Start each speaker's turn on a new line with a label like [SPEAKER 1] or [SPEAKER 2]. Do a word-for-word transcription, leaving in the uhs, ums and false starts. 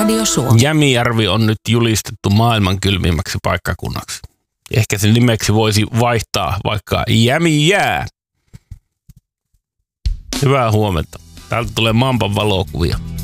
[SPEAKER 1] Radio Suomi.
[SPEAKER 2] Jämijärvi on nyt julistettu maailman kylmimmäksi paikkakunnaksi. Ehkä sen nimeksi voisi vaihtaa vaikka Jämijää. Hyvää huomenta. Täältä tulee Mampan valokuvia.